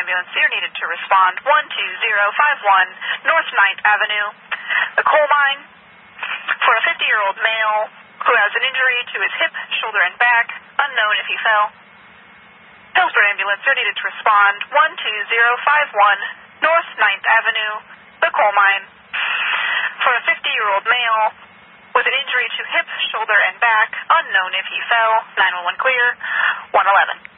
ambulance. You're needed to respond 12051 North 9th Avenue. The coal mine for a 50-year-old male who has an injury to his hip, shoulder, and back, unknown if he fell. Hillsborough ambulance, you're needed to respond 12051 North 9th Avenue, the coal mine for a 50-year-old male with an injury to hip, shoulder, and back, unknown if he fell. 911 clear, 111.